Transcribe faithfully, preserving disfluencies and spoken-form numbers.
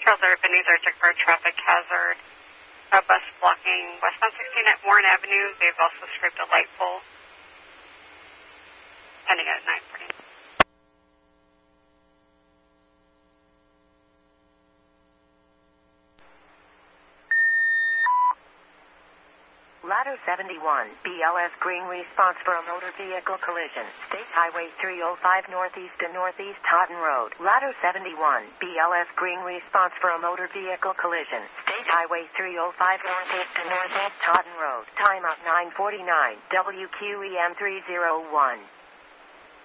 Charles Ebenezer declared traffic hazard. A bus blocking westbound sixteen at Warren Avenue. They've also scraped a light pole. Pending at nine forty. Ladder seventy-one, B L S Green response for a motor vehicle collision. State Highway three oh five Northeast to Northeast Totten Road. Ladder seventy-one, B L S Green response for a motor vehicle collision. State Highway three oh five Northeast to Northeast Totten Road. Time up nine forty-nine, W Q E M three oh one.